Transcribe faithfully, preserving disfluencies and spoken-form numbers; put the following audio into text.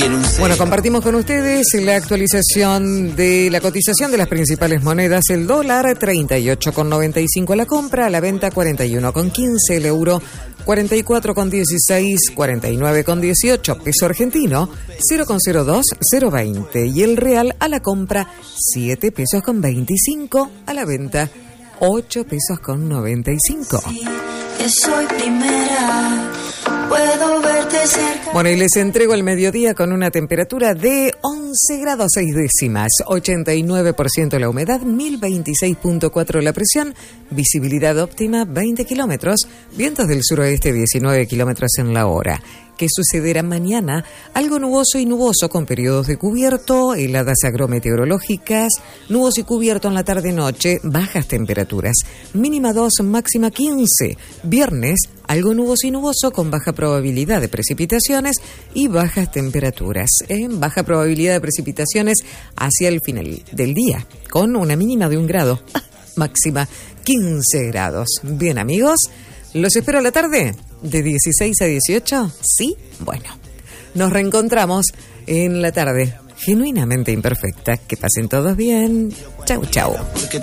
quiero un cero. Bueno, compartimos con ustedes la actualización de la cotización de las principales monedas. El dólar treinta y ocho con noventa y cinco a la compra, a la venta cuarenta y uno con quince, el euro cuarenta y cuatro con dieciséis, cuarenta y nueve con dieciocho, peso argentino cero con cero dos, cero veinte y el real a la compra siete pesos con veinticinco, a la venta ocho pesos con noventa y cinco. Que soy primera, puedo verte cerca. Bueno, y les entrego el mediodía con una temperatura de once grados seis décimas, ochenta y nueve por ciento la humedad, mil veintiséis punto cuatro la presión, visibilidad óptima veinte kilómetros, vientos del suroeste diecinueve kilómetros en la hora. ¿Qué sucederá mañana? Algo nuboso y nuboso con periodos de cubierto, heladas agrometeorológicas, nuboso y cubierto en la tarde-noche, bajas temperaturas, mínima dos, máxima quince. Viernes, algo nuboso y nuboso con baja probabilidad de precipitaciones y bajas temperaturas. ¿eh? Baja probabilidad de precipitaciones hacia el final del día, con una mínima de un grado, máxima quince grados. Bien, amigos, los espero a la tarde. ¿De dieciséis a dieciocho? Sí, bueno. Nos reencontramos en la tarde, genuinamente imperfecta. Que pasen todos bien. Chau, chau.